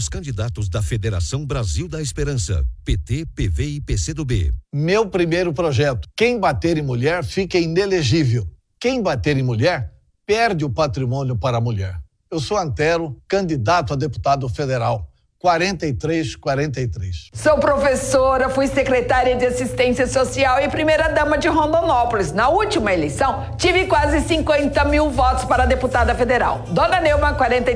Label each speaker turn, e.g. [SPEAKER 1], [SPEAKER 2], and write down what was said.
[SPEAKER 1] os candidatos da Federação Brasil da Esperança, PT, PV e PCdoB.
[SPEAKER 2] Meu primeiro projeto. Quem bater em mulher fica inelegível. Quem bater em mulher perde o patrimônio para a mulher. Eu sou Antero, candidato a deputado federal. 4343.
[SPEAKER 3] Sou professora, fui secretária de Assistência Social e primeira-dama de Rondonópolis. Na última eleição, tive quase 50 mil votos para deputada federal. Dona Neuma, 43.